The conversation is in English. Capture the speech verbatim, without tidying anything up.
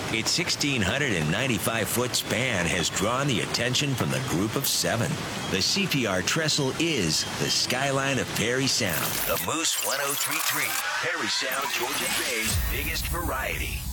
Its one thousand six hundred ninety-five foot span has drawn the attention from the group of seven. The C P R trestle is the skyline of Perry Sound. The Moose one oh three point three, Perry Sound, Georgian Bay's biggest variety.